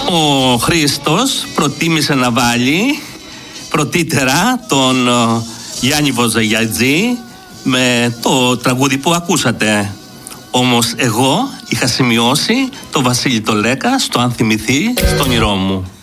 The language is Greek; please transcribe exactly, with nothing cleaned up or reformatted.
Ο Χρήστος προτίμησε να βάλει πρωτήτερα τον Γιάννη Βοζαγιατζή με το τραγούδι που ακούσατε. Όμως εγώ είχα σημειώσει το Βασίλη το Λέκα στο «Αν θυμηθεί» στο όνειρό μου.